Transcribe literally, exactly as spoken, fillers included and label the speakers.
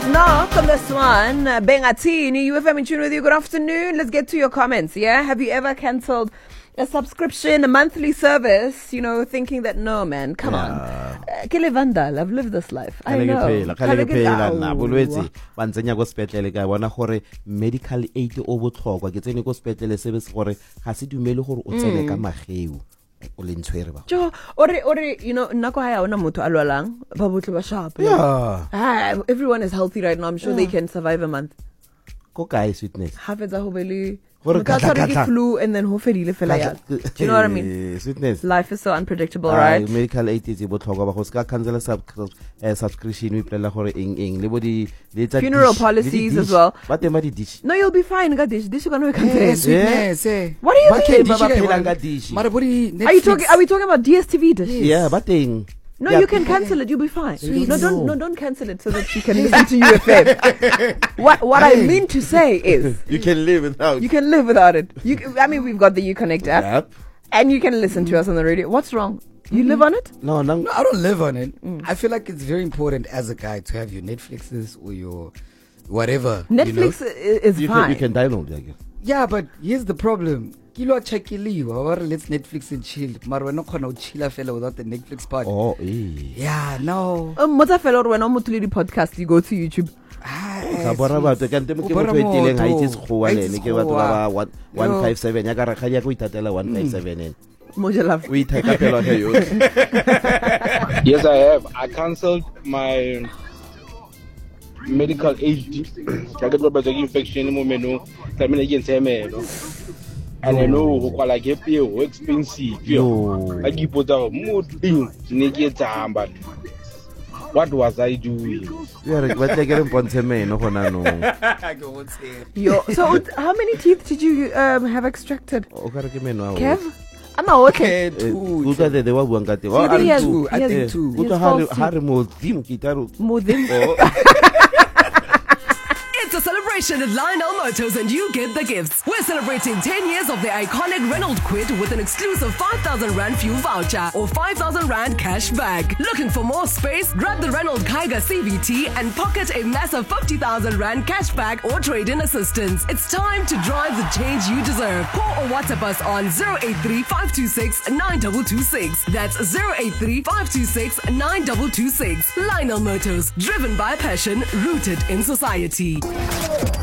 Speaker 1: Knock on this one. Uh, Bengatini, U F M in tune with you. Good afternoon. Let's get to your comments. Yeah, have you ever cancelled a subscription, a monthly service? You know, thinking that no, man, come yeah. on. Uh, Kele Vandal, I've lived this life. I know.
Speaker 2: Medical aid o botlhokwa ke tsene go spetlele se be se gore ga se dumele gore o tsene ka mageu o le ntshwere ba
Speaker 1: jo ore ore you know nako ha ya ona motho a lwalang ba botle ba sharp
Speaker 2: yeah
Speaker 1: ah, everyone is healthy right now. I'm sure yeah. they can survive a month.
Speaker 2: Go guy sweetness
Speaker 1: ha fetsa ho bele flu and then ho fedile fela ya. Do you know what I mean?
Speaker 2: Sweetness.
Speaker 1: Life is so unpredictable, right?
Speaker 2: Medical aid is botlhokwa ba go ska cancel sub subscription we plela gore eng eng le bodi le tsa
Speaker 1: funeral policies as well.
Speaker 2: But they might dish.
Speaker 1: No, you'll be fine ga dish. Dish gonna cancel.
Speaker 3: Yes, sweetness.
Speaker 1: What do you mean?
Speaker 2: Baba phela ga dish.
Speaker 1: Are you talking are we talking about D S T V dish?
Speaker 2: Yeah, but thing.
Speaker 1: No, yeah. You can cancel it. You'll be fine. Sweet. No, don't no, don't cancel it so that you can listen to U F M. What what I mean to say is
Speaker 2: you can live without.
Speaker 1: You can live without it. You, I mean, we've got the Uconnect app,
Speaker 2: yep.
Speaker 1: and you can listen to us on the radio. What's wrong? You mm-hmm. live on it?
Speaker 2: No, no,
Speaker 3: no, I don't live on it. Mm. I feel like it's very important as a guy to have your Netflixes or your whatever.
Speaker 1: Netflix
Speaker 3: you know?
Speaker 1: is
Speaker 2: you
Speaker 1: fine.
Speaker 2: Can, you can download it.
Speaker 3: Yeah, but here's the problem. Kilo check you or let's Netflix and chill. Mar we're not gonna chill fella without the Netflix part.
Speaker 2: Oh, eh.
Speaker 3: Yeah, no.
Speaker 1: Um, what's a fellow when I'm to the podcast? You go to YouTube.
Speaker 2: Sa bora ba te kante mo ke mo fetileng ha itse sekgowa le ne ke batho ba one fifty-seven ya ka ra khali ya go itatela one fifty-seven en
Speaker 1: moja love
Speaker 2: we take up a yo.
Speaker 4: Yes, I have. I cancelled my medical aid. I got about the infection mo meno. Tamina ke ntseme and I know go kwala ke peo expensive yo I give put out more thing ne ke tsamba. What was I doing?
Speaker 2: Yeah, but they get imponse me no gona no.
Speaker 1: Yo, so how many teeth did you um, have extracted?
Speaker 2: O ka re ke meno a
Speaker 1: Kev? I'm not okay.
Speaker 2: Two. Uta de de wa buang ka te.
Speaker 1: Oh, I think I think two.
Speaker 2: Uta ha ha re mo dim kitaro.
Speaker 1: Mo dim.
Speaker 5: It's a celebration at Lionel Motors and you get the gifts. We're celebrating ten years of the iconic Renault Kwid with an exclusive five thousand rand fuel voucher or five thousand rand cash back. Looking for more space? Grab the Renault Kiger C V T and pocket a massive fifty thousand rand cash back or trade-in assistance. It's time to drive the change you deserve. Call or WhatsApp us on zero eight three, five two six, nine two two six. That's zero eight three, five two six, nine two two six. Lionel Motors, driven by passion, rooted in society.